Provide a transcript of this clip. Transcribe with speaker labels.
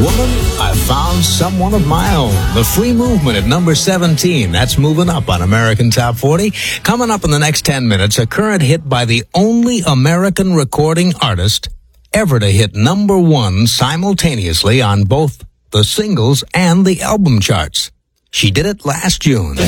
Speaker 1: Woman, I found someone of my own. The Free Movement at number 17. That's moving up on American Top 40. Coming up in the next 10 minutes, a current hit by the only American recording artist ever to hit number 1 simultaneously on both the singles and the album charts. She did it last June.